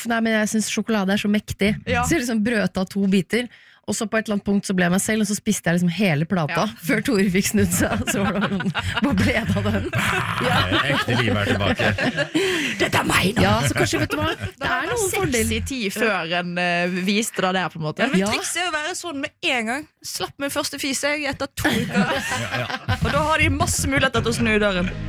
nei, men jeg synes sjokolade så mektig. Så jeg liksom brøt av 2 biter. Og så på et eller annet punkt så ble jeg meg selv, og så spiste jeg liksom hele plata før Tore fikk snudd seg. Så var det sånn, hvor ble det av den? Ekte livet tilbake. Dette meg da! Ja, så kanskje, vet du hva? Det noen fordel. 6 i 10 før en viste det der på en måte. Men trikset å være sånn med en gang. Slapp med første fise etter 2 uker. Og da har de masse muligheter til å snu døren.